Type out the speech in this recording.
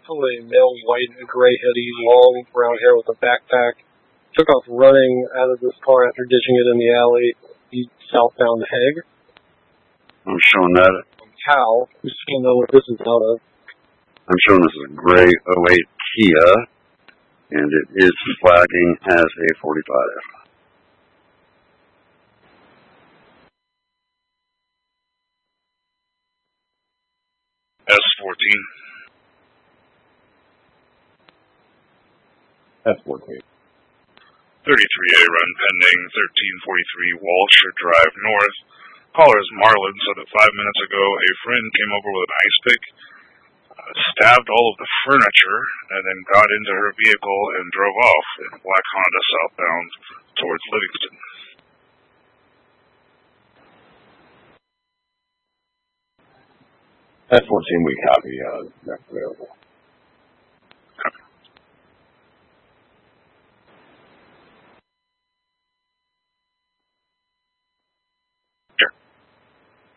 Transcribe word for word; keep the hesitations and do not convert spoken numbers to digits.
a male white, gray hoodie, long brown hair with a backpack. Took off running out of this car after ditching it in the alley. He's southbound Hague. I'm showing that. Cal, who's still know what this is out of. I'm showing this is a gray oh eight Kia, and it is flagging as a forty-five. S fourteen. S fourteen. thirty-three A run pending, thirteen forty-three Walshire Drive North. Caller is Marlon, said that five minutes ago a friend came over with an ice pick, uh, stabbed all of the furniture, and then got into her vehicle and drove off in a black Honda southbound towards Livingston. S fourteen, we copy. Uh, that's available.